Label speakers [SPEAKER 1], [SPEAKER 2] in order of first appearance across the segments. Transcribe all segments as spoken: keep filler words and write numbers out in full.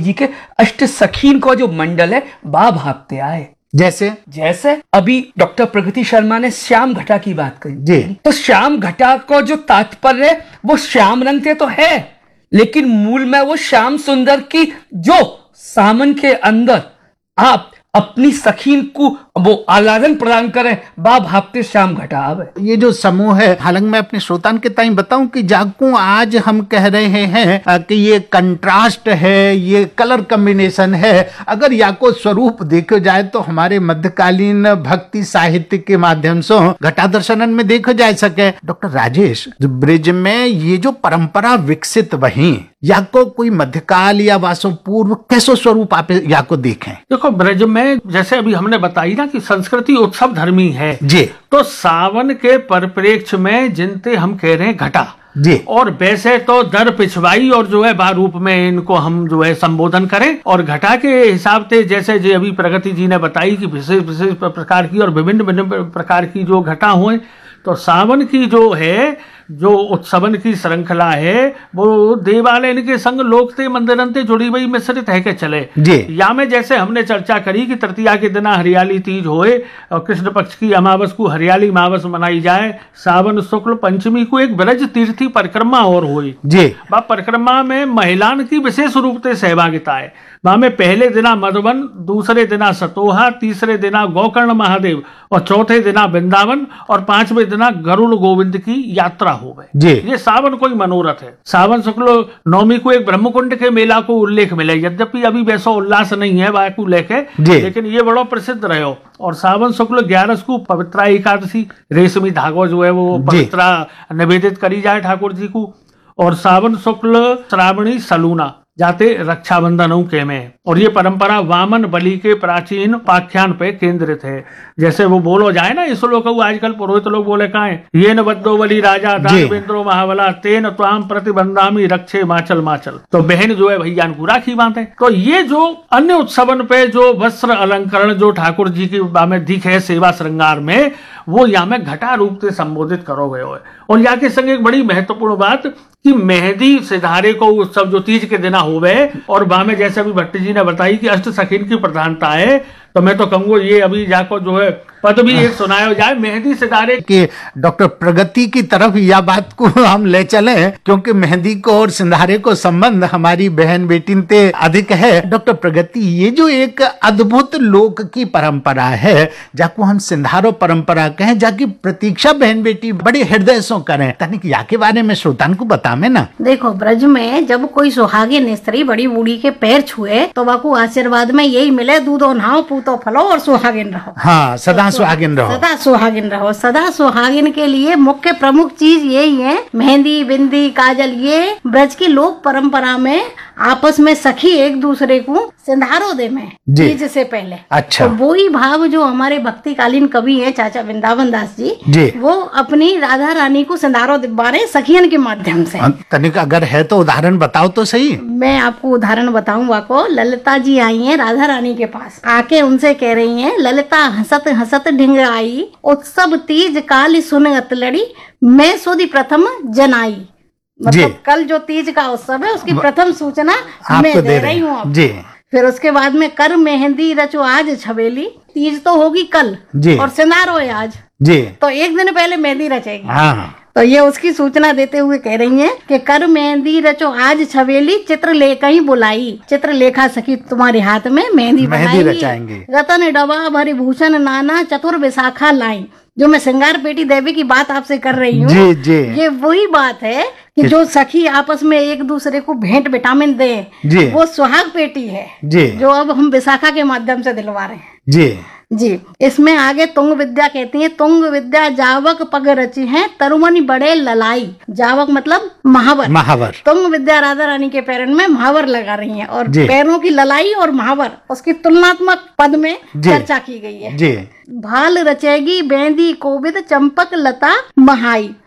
[SPEAKER 1] जी के अष्ट सखीन को जो मंडल है बा भापते आए।
[SPEAKER 2] जैसे
[SPEAKER 1] जैसे अभी डॉक्टर प्रगति शर्मा ने श्याम घटा की बात कही
[SPEAKER 2] जी,
[SPEAKER 1] तो श्याम घटा को जो तात्पर्य है वो श्याम रंग से तो है, लेकिन मूल में वो श्याम सुंदर की जो सामन के अंदर आप अपनी सखीन को वो आलादन प्रदान करें बा भापते श्याम घटा आवे।
[SPEAKER 2] ये जो समूह है, हालांकि मैं अपने श्रोतान के ताई बताऊं कि जाकू आज हम कह रहे हैं कि ये कंट्रास्ट है, ये कलर कॉम्बिनेशन है। अगर याको स्वरूप देखो जाए तो हमारे मध्यकालीन भक्ति साहित्य के माध्यम से घटा दर्शनन में देखो जा सके। डॉक्टर राजेश, जो ब्रिज में ये जो परंपरा विकसित वही याको कोई मध्यकाल या वासो पूर्व कैसो स्वरूप आप याको देखें?
[SPEAKER 3] देखो, ब्रज में जैसे अभी हमने बताई ना कि संस्कृति उत्सव धर्मी है
[SPEAKER 2] जी,
[SPEAKER 3] तो सावन के परिप्रेक्ष्य में जिनते हम कह रहे हैं घटा
[SPEAKER 2] जी, और
[SPEAKER 3] वैसे तो दर पिछवाई और जो है बार रूप में इनको हम जो है संबोधन करें। और घटा के हिसाब से जैसे जो अभी प्रगति जी ने बताई कि विशेष विशेष प्रकार की और विभिन्न विभिन्न प्रकार की जो घटा हुए, तो सावन की जो है जो उत्सवन की श्रृंखला है वो देवालय के संग लोकते मंदिरन से जुड़ी हुई मिश्रित है के चले
[SPEAKER 2] जी।
[SPEAKER 3] या में जैसे हमने चर्चा करी कि तृतीया के दिन हरियाली तीज होए और कृष्ण पक्ष की अमावस को हरियाली मावस मनाई जाए, सावन शुक्ल पंचमी को एक ब्रज तीर्थी परिक्रमा और हुई
[SPEAKER 2] जी।
[SPEAKER 3] वह परिक्रमा में महिलान की विशेष रूप से सहभागिता है। वहां में पहले दिना मधुबन, दूसरे दिना सतोहा, तीसरे दिना गोकर्ण महादेव और चौथे दिना वृंदावन और पांचवें दिना गरुड़ गोविंद की यात्रा हो गए। ये सावन कोई मनोरथ है। सावन शुक्ल नवमी को एक ब्रह्मकुंड के मेला को उल्लेख मिले, यद्यपि अभी वैसा उल्लास नहीं है वह को लेके, लेकिन ये बड़ो प्रसिद्ध रहो। और सावन शुक्ल ग्यारह को पवित्रा एकादशी, रेशमी धागो जो है वो पवित्रा निवेदित करी जाए ठाकुर जी को। और सावन शुक्ल श्रावणी सलूना जाते रक्षाबंधन के में। और ये परंपरा वामन बलि के प्राचीन पाख्यान पे केंद्रित है। जैसे वो बोलो जाए ना इस लोग आजकल पुरोहित लोग बोले का है, ये न बद्दो बलि राजा दानवेंद्रो महाबला तेन त्वाम प्रतिबंधामी रक्षे माचल माचल। तो बहन जो है भैया को राखी बांधे। तो ये जो अन्य उत्सवन पे जो वस्त्र अलंकरण जो ठाकुर जी की में दिख है सेवा श्रृंगार में, वो यहाँ में घटा रूप से संबोधित करो गए हो। और यहाँ के संग एक बड़ी महत्वपूर्ण बात कि मेहंदी सिधारे को उत्सव जो तीज के दिन होवे, और वहां में जैसे अभी भट्ट जी ने बताई कि अष्ट सखीन की प्रधानता है, तो मैं तो कहूंगा ये अभी जाको जो है पद भी एक सुनाया जाए मेहंदी सितारे
[SPEAKER 2] के डॉक्टर प्रगति की तरफ यह बात को हम ले चले, क्योंकि मेहंदी को और सिंधारे को संबंध हमारी बहन बेटी ते अधिक है। डॉक्टर प्रगति, ये जो एक अद्भुत लोक की परंपरा है जाको हम सिंधारो परंपरा कहें, जाकी प्रतीक्षा बहन बेटी बड़े हृदय से करें, तनिक या के बारे में श्रोतान को बतावे ना।
[SPEAKER 4] देखो, ब्रज में जब कोई सुहागिन स्त्री बड़ी बूढ़ी के पैर छुए तो वाकू आशीर्वाद में यही मिले, दूधो नहाओ पूतो फलो और सुहागिन रहो।
[SPEAKER 2] हाँ, सदा सुहागिन रहो,
[SPEAKER 4] सदा सुहागिन रहो। सदा सुहागिन के लिए मुख्य प्रमुख चीज यही है, मेहंदी बिंदी काजल। ये ब्रज की लोक परंपरा में आपस में सखी एक दूसरे को सिंधारो दे में तीज से पहले।
[SPEAKER 2] अच्छा।
[SPEAKER 4] तो वही भाव जो हमारे भक्तिकालीन कवि हैं चाचा वृंदावन दास जी,
[SPEAKER 2] जी,
[SPEAKER 4] वो अपनी राधा रानी को सिंधारो दिवारे सखियन के माध्यम से।
[SPEAKER 2] तनिक अगर है तो उदाहरण बताओ तो सही।
[SPEAKER 4] मैं आपको उदाहरण बताऊंगा को। ललिता जी आई हैं राधा रानी के पास, आके उनसे कह रही हैं, ललिता हंसत हंसत ढिंग आई, उत्सव तीज काल सुन अतलड़ी, मैं सोदी प्रथम जनाई। मतलब कल जो तीज का उत्सव है उसकी प्रथम सूचना मैं दे रही हूँ आप। जी। फिर उसके बाद में कर मेहंदी रचो आज छबेली, तीज तो होगी कल और सिंधारो है आज जी, तो एक दिन पहले मेहंदी रचेगी। हाँ। तो ये उसकी सूचना देते हुए कह रही हैं कि कर मेहंदी रचो आज छबेली, चित्र लेकर ही बुलाई, चित्र लेखा सखी तुम्हारे हाथ में मेहंदी बनाएंगे, रतन डबा भरी भूषण नाना चतुर विशाखा लाई। जो मैं श्रृंगार पेटी देवी की बात आपसे कर रही हूँ, ये वही बात है कि जो सखी आपस में एक दूसरे को भेंट विटामिन दे, वो सुहाग पेटी है जी, जो अब हम विशाखा के माध्यम से दिलवा रहे हैं जी जी। इसमें आगे तुंग विद्या कहती है, तुंग विद्या जावक पग रची है, तरुमनी बड़े ललाई। जावक मतलब महावर, महावर। तुंग विद्या राधा रानी के पैरन में महावर लगा रही है, और पैरों की ललाई और महावर उसकी तुलनात्मक पद में चर्चा की गई है जी। भाल रचेगी बेंदी कोविद चंपक लता महाई,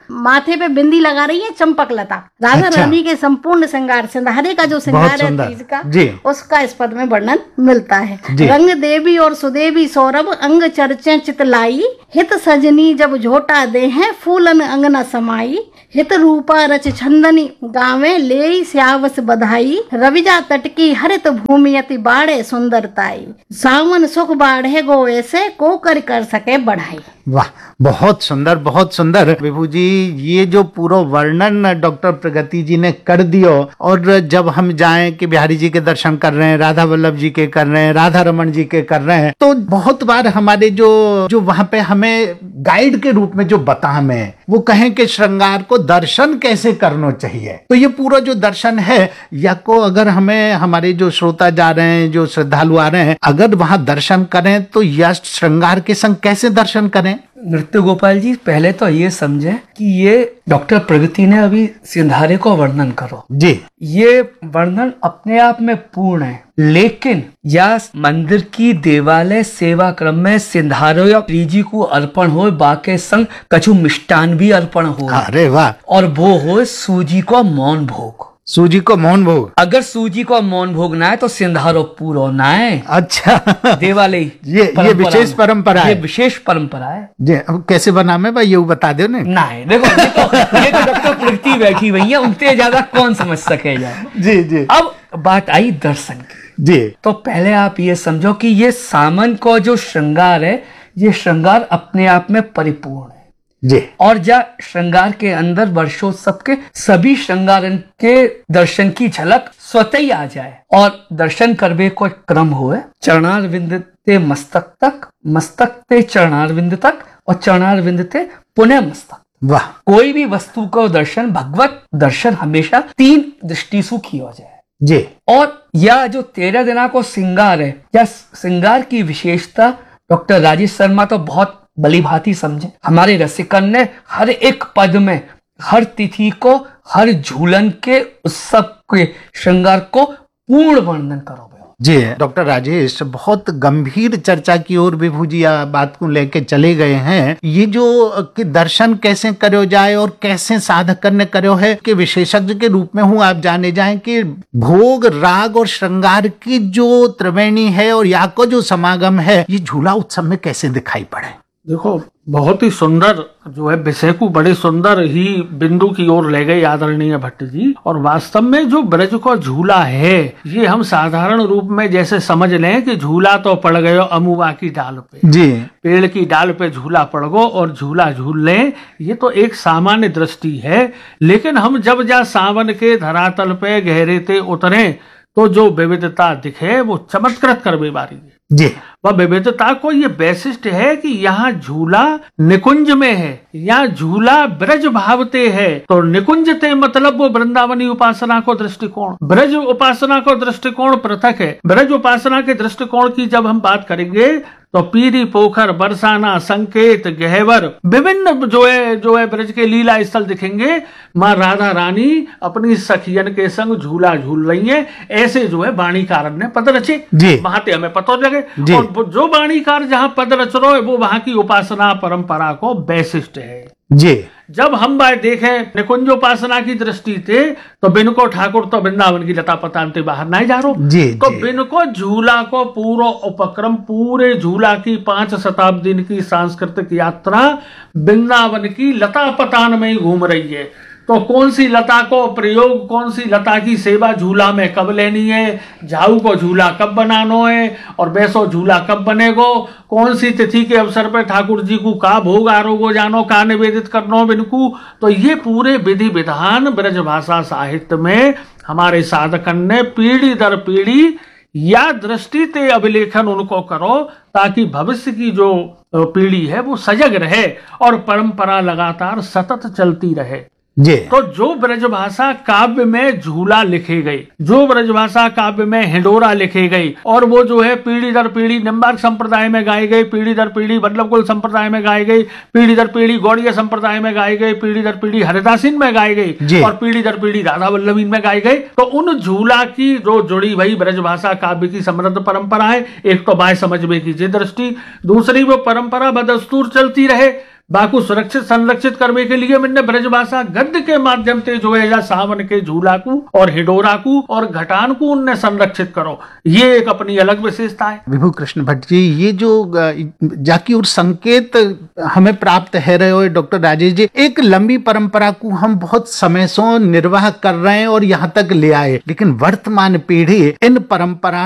[SPEAKER 4] माथे पे बिंदी लगा रही है चंपक लता। राधा
[SPEAKER 2] अच्छा।
[SPEAKER 4] रानी के संपूर्ण श्रृंगार, सिंधारे का जो श्रृंगार है
[SPEAKER 2] सुंदर।
[SPEAKER 4] तीज का,
[SPEAKER 2] जी।
[SPEAKER 4] उसका इस पद में वर्णन मिलता है।
[SPEAKER 2] जी।
[SPEAKER 4] रंग देवी और सुदेवी सौरभ अंग चर्चे चितलाई, हित सजनी जब झोटा दे हैं फूलन अंगना समाई, हित रूपा रच छंदनी गावे ले श्यावस बधाई, रविजा तट की हरित भूमि अति बाढ़े सुंदरताई, सावन सुख बाढ़े गो ऐसे को कर कर सके बढ़ाई।
[SPEAKER 2] वाह, बहुत सुंदर, बहुत सुंदर विभू जी। ये जो पूरा वर्णन डॉक्टर प्रगति जी ने कर दियो, और जब हम जाएं कि बिहारी जी के दर्शन कर रहे हैं, राधा वल्लभ जी के कर रहे हैं, राधा रमन जी के कर रहे हैं, तो बहुत बार हमारे जो जो वहां पे हमें गाइड के रूप में जो बता हमें वो कहें कि श्रृंगार को दर्शन कैसे करना चाहिए। तो ये पूरा जो दर्शन है, या को अगर हमें हमारे जो श्रोता जा रहे हैं, जो श्रद्धालु आ रहे हैं, अगर वहां दर्शन करें तो यह श्रृंगार के संग कैसे दर्शन करें?
[SPEAKER 1] नृत्य गोपाल जी, पहले तो ये समझे कि ये डॉक्टर प्रगति ने अभी सिंधारे को वर्णन करो
[SPEAKER 2] जी,
[SPEAKER 1] ये वर्णन अपने आप में पूर्ण है, लेकिन या मंदिर की देवालय सेवा क्रम में सिंधारो या प्रीजी को अर्पण हो, बाके संग कछु मिष्टान भी अर्पण हो,
[SPEAKER 2] अरे वाह,
[SPEAKER 1] और वो हो सूजी को मौन भोग।
[SPEAKER 2] सूजी को मौन भोग,
[SPEAKER 1] अगर सूजी को मौन भोग ना है तो सिंधारो पूरा ना है।
[SPEAKER 2] अच्छा
[SPEAKER 1] देवालय
[SPEAKER 2] ये ये विशेष परंपरा
[SPEAKER 1] ये
[SPEAKER 2] है।
[SPEAKER 1] विशेष परंपरा है
[SPEAKER 2] जी, अब कैसे बना में भाई ये बता दो ना।
[SPEAKER 1] नहीं, देखो ये तो ये तो डॉक्टर प्रगति बैठी हुई है, उनसे ज्यादा कौन समझ सकेगा।
[SPEAKER 2] जी जी
[SPEAKER 1] अब बात आई दर्शन की,
[SPEAKER 2] जी,
[SPEAKER 1] तो पहले आप ये समझो कि ये सामन को जो श्रृंगार है, ये श्रृंगार अपने आप में परिपूर्ण है
[SPEAKER 2] जी,
[SPEAKER 1] और जा श्रृंगार के अंदर वर्षोत्सव के सभी श्रृंगार के दर्शन की झलक स्वतः ही आ जाए, और दर्शन करबे को एक क्रम हुए, चरणारविंद ते मस्तक तक, मस्तक ते चरणारविंद तक, और चरणारविंद ते पुनः मस्तक।
[SPEAKER 2] वाह,
[SPEAKER 1] कोई भी वस्तु को दर्शन, भगवत दर्शन हमेशा तीन दृष्टि से किया जाए।
[SPEAKER 2] जी,
[SPEAKER 1] और यह जो तेरह दिना को श्रृंगार है, या श्रृंगार की विशेषता डॉक्टर राजेश शर्मा तो बहुत भली भांति समझे। हमारे रसिकन ने हर एक पद में, हर तिथि को, हर झूलन के उत्सव के श्रृंगार को पूर्ण वर्णन करो।
[SPEAKER 2] जी डॉक्टर राजेश, बहुत गंभीर चर्चा की ओर विभू जी बात को लेके चले गए हैं। ये जो कि दर्शन कैसे करो जाए और कैसे साधक करने करो है कि विशेषज्ञ के रूप में हूँ आप जाने जाएं कि भोग, राग और श्रृंगार की जो त्रिवेणी है और या को जो समागम है, ये झूला उत्सव में कैसे दिखाई पड़े?
[SPEAKER 3] देखो, बहुत ही सुंदर जो है विषय को बड़े सुंदर ही बिंदु की ओर ले गए आदरणीय भट्ट जी। और वास्तव में जो ब्रज का झूला है, ये हम साधारण रूप में जैसे समझ लें कि झूला तो पड़ गयो अमुआ की डाल पे,
[SPEAKER 2] जी,
[SPEAKER 3] पेड़ की डाल पे झूला पड़ गो और झूला झूल लें, ये तो एक सामान्य दृष्टि है। लेकिन हम जब जा सावन के धरातल पे गहरे ते उतरे तो जो विविधता दिखे वो चमत्कृत कर बेबारी है।
[SPEAKER 2] जी,
[SPEAKER 3] वह विविधता को ये वैशिष्ट है कि यहाँ झूला निकुंज में है, यहाँ झूला ब्रज भावते है। तो निकुंज ते मतलब वो वृंदावनी उपासना को दृष्टिकोण, ब्रज उपासना को दृष्टिकोण पृथक है। ब्रज उपासना के दृष्टिकोण की जब हम बात करेंगे तो पीरी, पोखर, बरसाना, संकेत, गहवर, विभिन्न जो है जो है ब्रज के लीला स्थल दिखेंगे। माँ राधा रानी अपनी सखियन के संग झूला झूल रही है, ऐसे जो है वाणीकार ने पद रचे, वहां ते हमें पता लगे। और जो वाणीकार जहाँ पद रच रहे हो वो वहां की उपासना परंपरा को वैशिष्ट है।
[SPEAKER 2] जी,
[SPEAKER 3] जब हम बात देखें निकुंज उपासना की दृष्टि से तो बिनको ठाकुर तो वृंदावन की लता पतानते बाहर नहीं जा रो, तो बिनको झूला को पूरा उपक्रम, पूरे झूला की पांच शताब्दी की सांस्कृतिक यात्रा वृंदावन की लता पतान में ही घूम रही है। तो कौन सी लता को प्रयोग, कौन सी लता की सेवा झूला में कब लेनी है, झाऊ को झूला कब बनानो है और वैसो झूला कब बनेगो, कौन सी तिथि के अवसर पर ठाकुर जी को का भोग आरोगो जानो, का निवेदित करनो बिनको। तो ये पूरे विधि विधान ब्रज भाषा साहित्य में हमारे साधकन ने पीढ़ी दर पीढ़ी या दृष्टि ते अभिलेखन उनको करो, ताकि भविष्य की जो पीढ़ी है वो सजग रहे और परंपरा लगातार सतत चलती रहे।
[SPEAKER 2] जी,
[SPEAKER 3] तो जो ब्रजभाषा काव्य में झूला लिखे गई, जो ब्रजभाषा काव्य में हिंडोरा लिखे गई, और वो जो है पीढ़ी दर पीढ़ी निम्बार्क संप्रदाय में गाई गई, पीढ़ी दर पीढ़ी वल्लभकुल संप्रदाय में गाई गई, पीढ़ी दर पीढ़ी गौड़िया संप्रदाय में गाई गई, पीढ़ी दर पीढ़ी हरिदासीन में गाई गई और पीढ़ी दर पीढ़ी राधा वल्लभीन में गाई गई। तो उन झूला की जो जुड़ी भई ब्रजभाषा काव्य की समृद्ध परंपरा है, एक तो बाय समझ में कीजिए दृष्टि, दूसरी वो परंपरा बदस्तूर चलती रहे। बाकू सुरक्षित संरक्षित करने के लिए मैंने ब्रजभाषा गद्य के माध्यम से जो है या सावन के झूला को और हिडोरा को और घटान को उनने संरक्षित करो, ये एक अपनी अलग विशेषता है।
[SPEAKER 2] विभु कृष्ण भट्ट जी, ये जो जाकी और संकेत हमें प्राप्त है रहे हो डॉक्टर राजेश जी, एक लंबी परंपरा को हम बहुत समय से निर्वाह कर रहे हैं और यहाँ तक ले आए, लेकिन वर्तमान पीढ़ी इन परंपरा